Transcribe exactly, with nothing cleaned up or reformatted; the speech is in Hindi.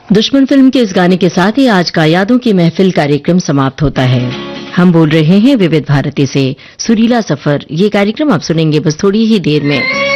दुश्मन फिल्म के इस गाने के साथ ही आज का यादों की महफिल कार्यक्रम समाप्त होता है। हम बोल रहे हैं विविध भारती से सुरीला सफर। ये कार्यक्रम आप सुनेंगे बस थोड़ी ही देर में।